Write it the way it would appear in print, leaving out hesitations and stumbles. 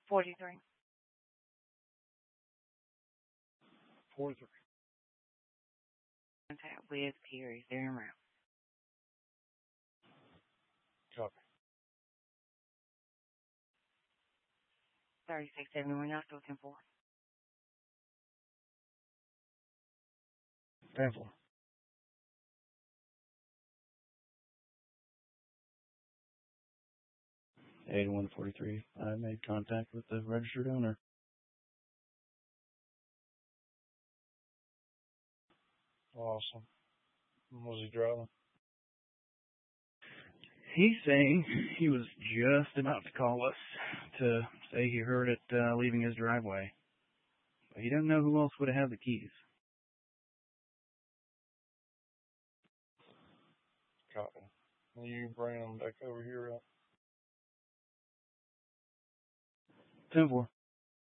43. 43. Contact with Perry. They're en route. Copy. 3671, y'all still 10-4. 10-4. 8143. I made contact with the registered owner. Awesome. Was he driving? He's saying he was just about to call us to say he heard it leaving his driveway. But he doesn't know who else would have had the keys. Copy. You bring them back over here? 10-4.